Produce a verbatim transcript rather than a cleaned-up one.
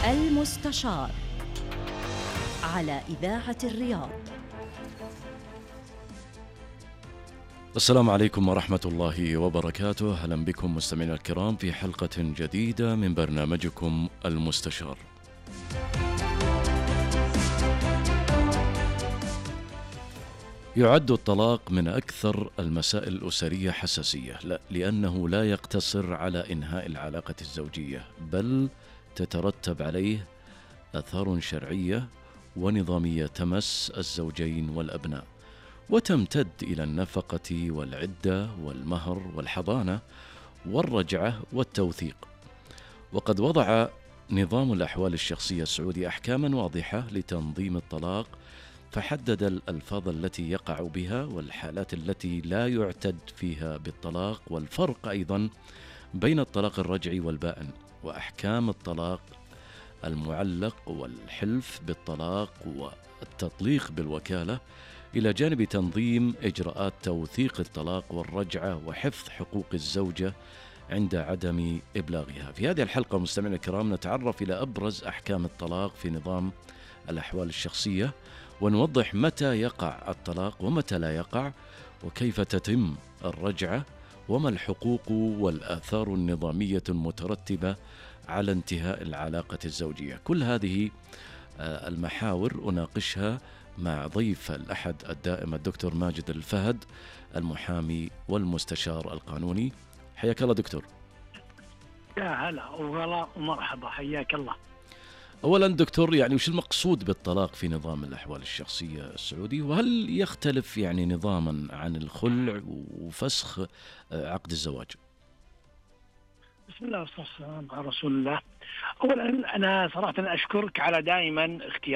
المستشار على إذاعة الرياض. السلام عليكم ورحمة الله وبركاته. أهلا بكم مستمعينا الكرام في حلقة جديدة من برنامجكم المستشار. يعد الطلاق من أكثر المسائل الأسرية حساسية، لا لأنه لا يقتصر على إنهاء العلاقة الزوجية، بل تترتب عليه آثار شرعية ونظامية تمس الزوجين والأبناء، وتمتد إلى النفقة والعدة والمهر والحضانة والرجعة والتوثيق. وقد وضع نظام الأحوال الشخصية السعودي أحكاما واضحة لتنظيم الطلاق، فحدد الألفاظ التي يقع بها والحالات التي لا يعتد فيها بالطلاق، والفرق أيضا بين الطلاق الرجعي والبائن، وأحكام الطلاق المعلق والحلف بالطلاق والتطليق بالوكالة، إلى جانب تنظيم إجراءات توثيق الطلاق والرجعة وحفظ حقوق الزوجة عند عدم إبلاغها. في هذه الحلقة مستمعينا الكرام نتعرف إلى أبرز أحكام الطلاق في نظام الأحوال الشخصية، ونوضح متى يقع الطلاق ومتى لا يقع، وكيف تتم الرجعة، وما الحقوق والآثار النظامية المترتبة على انتهاء العلاقة الزوجية. كل هذه المحاور أناقشها مع ضيف الأحد الدائم الدكتور ماجد الفهد، المحامي والمستشار القانوني. حياك الله دكتور. يا هلا وغلا ومرحبا، حياك الله. أولا دكتور، يعني وش المقصود بالطلاق في نظام الأحوال الشخصية السعودي، وهل يختلف يعني نظاما عن الخلع وفسخ عقد الزواج؟ بسم الله والصلاة والسلام على رسول الله. أولا أنا صراحة أشكرك على دائما اختيار